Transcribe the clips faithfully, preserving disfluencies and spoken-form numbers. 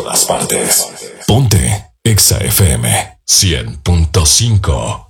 todas partes. Ponte Exa F M cien punto cinco.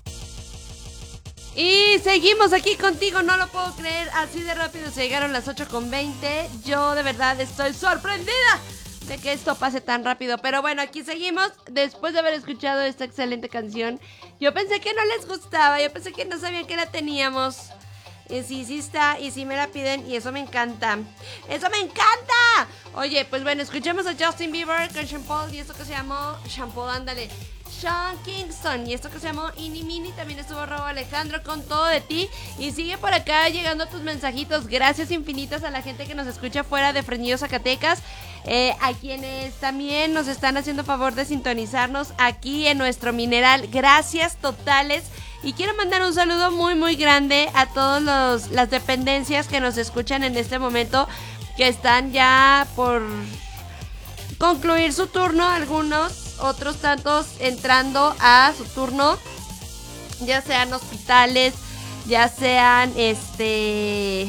Y seguimos aquí contigo, no lo puedo creer, así de rápido se llegaron las ocho con veinte. Yo de verdad estoy sorprendida de que esto pase tan rápido. Pero bueno, aquí seguimos después de haber escuchado esta excelente canción. Yo pensé que no les gustaba, yo pensé que no sabían que la teníamos. Y sí, sí está, y sí me la piden, y eso me encanta. ¡Eso me encanta! Oye, pues bueno, escuchemos a Justin Bieber con Sean Paul, y esto que se llamó... Sean Paul, ándale. Sean Kingston, y esto que se llamó Ini Mini. También estuvo Robo Alejandro con Todo de Ti. Y sigue por acá llegando tus mensajitos. Gracias infinitas a la gente que nos escucha fuera de Fresnillo, Zacatecas. Eh, a quienes también nos están haciendo favor de sintonizarnos aquí en nuestro Mineral. Gracias totales. Y quiero mandar un saludo muy muy grande a todas las dependencias que nos escuchan en este momento, que están ya por concluir su turno, algunos, otros tantos entrando a su turno, ya sean hospitales, ya sean este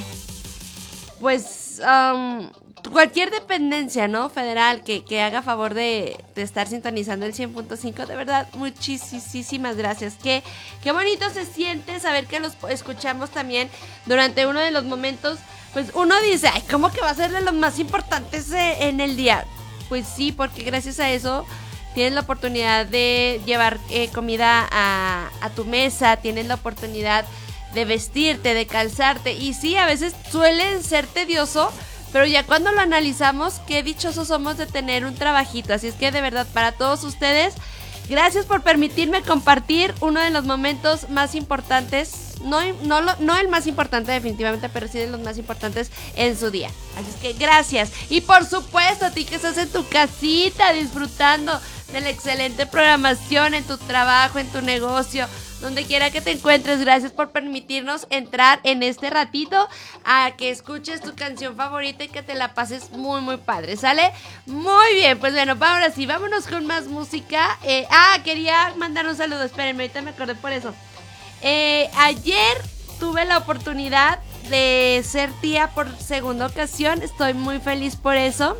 pues um, cualquier dependencia, ¿no? Federal que, que haga favor de, de estar sintonizando el cien punto cinco. De verdad, muchísimas gracias. Qué, qué bonito se siente saber que los escuchamos también durante uno de los momentos. Pues uno dice, ay, ¿cómo que va a ser de los más importantes en el día? Pues sí, porque gracias a eso tienes la oportunidad de llevar eh, comida a, a tu mesa, tienes la oportunidad de vestirte, de calzarte. Y sí, a veces suele ser tedioso, pero ya cuando lo analizamos, qué dichosos somos de tener un trabajito. Así es que de verdad, para todos ustedes, gracias por permitirme compartir uno de los momentos más importantes. No, no, no el más importante definitivamente, pero sí de los más importantes en su día. Así es que gracias. Y por supuesto a ti que estás en tu casita disfrutando de la excelente programación en tu trabajo, en tu negocio, donde quiera que te encuentres. Gracias por permitirnos entrar en este ratito a que escuches tu canción favorita y que te la pases muy muy padre, ¿sale? Muy bien, pues bueno, ahora sí, vámonos con más música. eh, Ah, quería mandar un saludo, espérenme, ahorita me acordé por eso. eh, Ayer tuve la oportunidad de ser tía por segunda ocasión, estoy muy feliz por eso.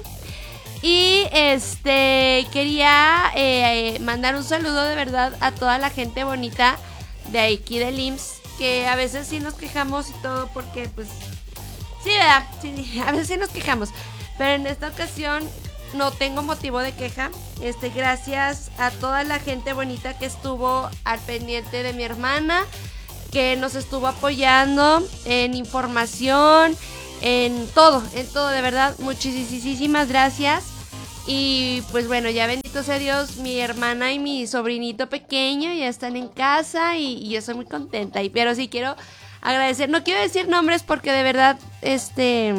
Y este quería eh, mandar un saludo de verdad a toda la gente bonita de aquí del I M S S, que a veces sí nos quejamos y todo porque pues sí, ¿verdad? Sí, a veces sí nos quejamos, pero en esta ocasión no tengo motivo de queja. Este, gracias a toda la gente bonita que estuvo al pendiente de mi hermana, que nos estuvo apoyando en información, en todo, en todo, de verdad, muchísimas gracias. Y pues bueno, ya bendito sea Dios, mi hermana y mi sobrinito pequeño ya están en casa y, y yo soy muy contenta. Y pero sí quiero agradecer, no quiero decir nombres porque de verdad, este,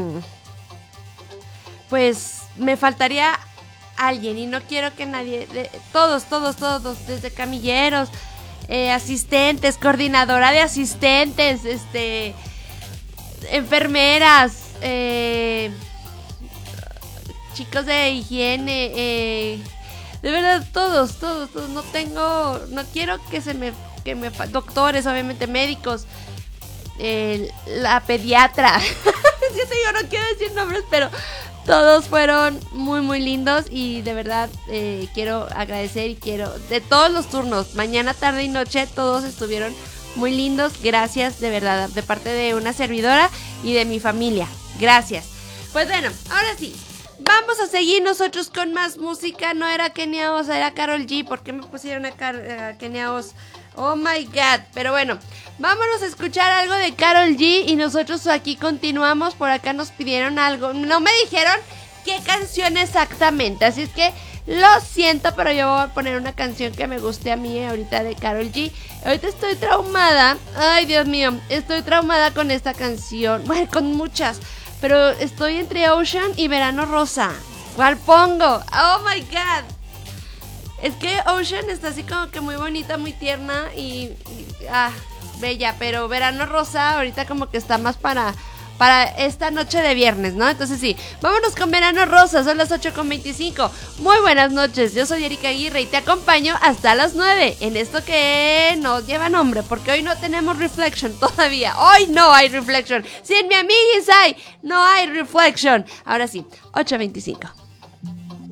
pues me faltaría alguien y no quiero que nadie, de, todos, todos, todos, desde camilleros, eh, asistentes, coordinadora de asistentes, este, enfermeras, eh, chicos de higiene, eh, de verdad todos, todos, todos, no tengo, no quiero que se me, que me, doctores, obviamente médicos, eh, la pediatra, yo te digo, no quiero decir nombres, pero todos fueron muy muy lindos y de verdad eh, quiero agradecer y quiero, de todos los turnos, mañana, tarde y noche, todos estuvieron muy lindos, gracias de verdad, de parte de una servidora y de mi familia, gracias. Pues bueno, ahora sí, vamos a seguir nosotros con más música. No era Kenia Os, era Karol G. ¿Por qué me pusieron a, Car- a Kenia Os? Oh my god. Pero bueno, vámonos a escuchar algo de Karol G. Y nosotros aquí continuamos. Por acá nos pidieron algo. No me dijeron qué canción exactamente. Así es que lo siento, pero yo voy a poner una canción que me guste a mí ahorita de Karol G. Ahorita estoy traumada. Ay, Dios mío. Estoy traumada con esta canción. Bueno, con muchas. Pero estoy entre Ocean y Verano Rosa. ¿Cuál pongo? Oh my god. Es que Ocean está así como que muy bonita, muy tierna y, y ah, bella. Pero Verano Rosa ahorita como que está más para, para esta noche de viernes, ¿no? Entonces sí, vámonos con Verano Rosa. Son las ocho con veinticinco. Muy buenas noches, yo soy Erika Aguirre y te acompaño hasta las nueve en esto que no lleva nombre, porque hoy no tenemos Reflection todavía. Hoy no hay Reflection. Sin mi amiguis hay, no hay Reflection. Ahora sí, ocho veinticinco.